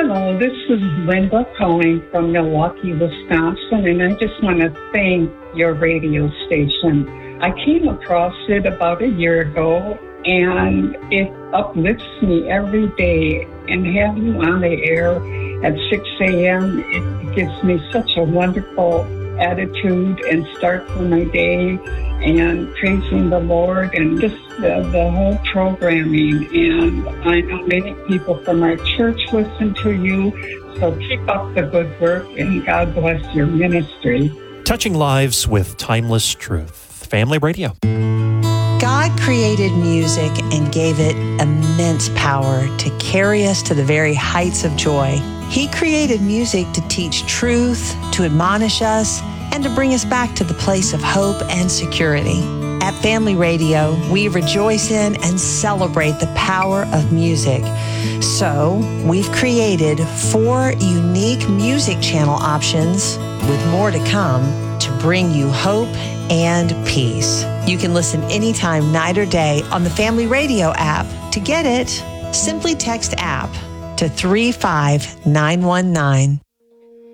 Hello, this is Linda calling from Milwaukee, Wisconsin, and I just want to thank your radio station. I came across it about a year ago, and it uplifts me every day. And having you on the air at 6 a.m., it gives me such a wonderful attitude and start for my day, and praising the Lord and just the whole programming. And I know many people from our church listen to you, so keep up the good work and God bless your ministry. Touching lives with timeless truth. Family Radio. God created music and gave it immense power to carry us to the very heights of joy. He created music to teach truth, to admonish us, and to bring us back to the place of hope and security. At Family Radio, we rejoice in and celebrate the power of music. So, we've created 4 unique music channel options, with more to come, to bring you hope and peace. You can listen anytime, night or day, on the Family Radio app. To get it, simply text app to 35919.